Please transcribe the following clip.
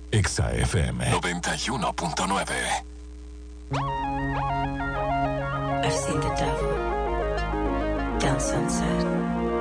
Exa FM 91.9. I've seen the devil down sunset.